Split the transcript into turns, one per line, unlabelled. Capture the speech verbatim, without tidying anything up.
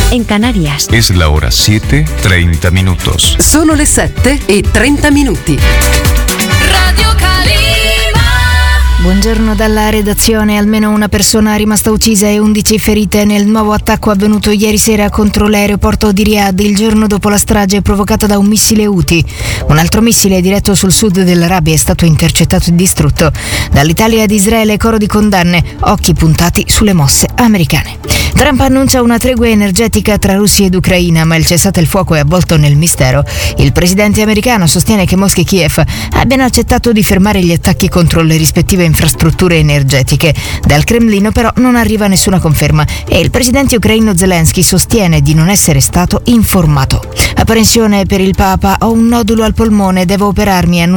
en Canarias.
Es la hora siete, treinta minutos.
Sono le sette e trenta minuti.
Radio Calima.
Buongiorno dalla redazione. Almeno una persona è rimasta uccisa e undici ferite nel nuovo attacco avvenuto ieri sera contro l'aeroporto di Riyadh, il giorno dopo la strage provocata da un missile Houthi. Un altro missile diretto sul sud dell'Arabia è stato intercettato e distrutto. Dall'Italia ad Israele coro di condanne, occhi puntati sulle mosse americane. Trump annuncia una tregua energetica tra Russia ed Ucraina, ma il cessate il fuoco è avvolto nel mistero. Il presidente americano sostiene che Mosca e Kiev abbiano accettato di fermare gli attacchi contro le rispettive infrastrutture energetiche. Dal Cremlino però non arriva nessuna conferma e il presidente ucraino Zelensky sostiene di non essere stato informato. Apprensione per il Papa: ho un nodulo al polmone, devo operarmi,